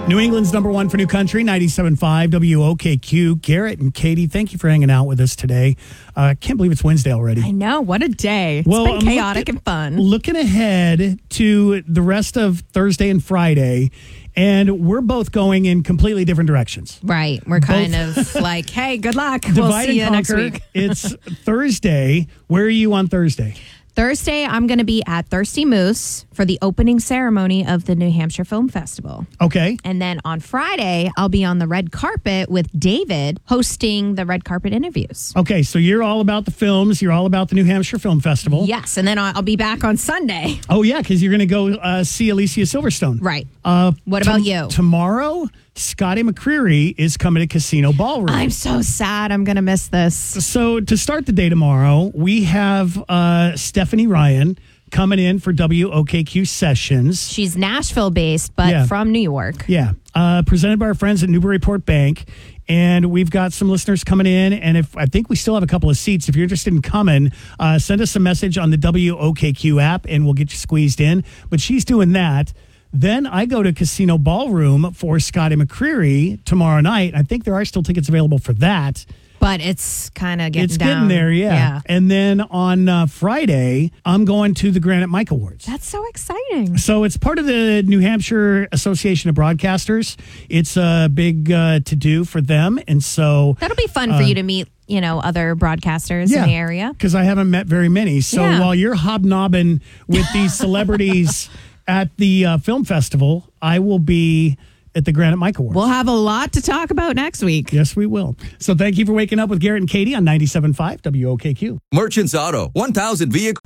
New England's number one for New Country, 97.5 WOKQ. Garrett and Katie, thank you for hanging out with us today. Can't believe it's Wednesday already. I know. What a day. It's been chaotic and fun. Looking ahead to the rest of Thursday and Friday, and we're both going in completely different directions. Right. We're kind of like, hey, good luck. We'll see you next week. It's Thursday. Where are you on Thursday? Thursday, I'm going to be at Thirsty Moose for the opening ceremony of the New Hampshire Film Festival. Okay. And then on Friday, I'll be on the red carpet with David hosting the red carpet interviews. Okay, so you're all about the films. You're all about the New Hampshire Film Festival. Yes, and then I'll be back on Sunday. Oh, yeah, because you're going to go see Alicia Silverstone. Right. What about you? Tomorrow, Scotty McCreery is coming to Casino Ballroom. I'm so sad. I'm going to miss this. So to start the day tomorrow, we have Stephanie Ryan coming in for WOKQ Sessions. She's Nashville-based, but from New York. Yeah. Presented by our friends at Newburyport Bank. And we've got some listeners coming in. And I think we still have a couple of seats. If you're interested in coming, send us a message on the WOKQ app and we'll get you squeezed in. But she's doing that. Then I go to Casino Ballroom for Scotty McCreery tomorrow night. I think there are still tickets available for that. But it's kind of getting It's down. getting there, yeah. And then on Friday, I'm going to the Granite Mike Awards. That's so exciting. So it's part of the New Hampshire Association of Broadcasters. It's a big to-do for them. And so that'll be fun for you to meet, other broadcasters in the area. Because I haven't met very many. So while you're hobnobbing with these celebrities at the film festival, I will be at the Granite Mike Awards. We'll have a lot to talk about next week. Yes, we will. So thank you for waking up with Garrett and Katie on 97.5 WOKQ. Merchants Auto, 1,000 vehicles.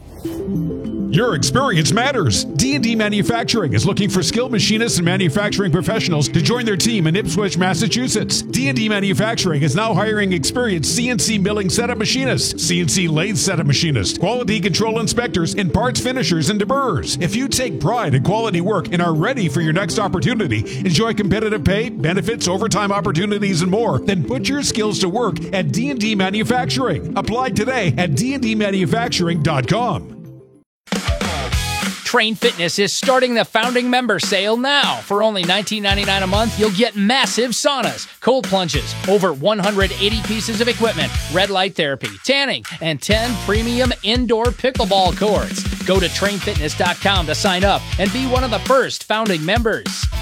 Your experience matters. D&D Manufacturing is looking for skilled machinists and manufacturing professionals to join their team in Ipswich, Massachusetts. D&D Manufacturing is now hiring experienced CNC milling setup machinists, CNC lathe setup machinists, quality control inspectors, and parts finishers and deburrers. If you take pride in quality work and are ready for your next opportunity, enjoy competitive pay, benefits, overtime opportunities, and more, then put your skills to work at D&D Manufacturing. Apply today at dndmanufacturing.com. Train Fitness is starting the founding member sale now. For only $19.99 a month, you'll get massive saunas, cold plunges, over 180 pieces of equipment, red light therapy, tanning, and 10 premium indoor pickleball courts. Go to trainfitness.com to sign up and be one of the first founding members.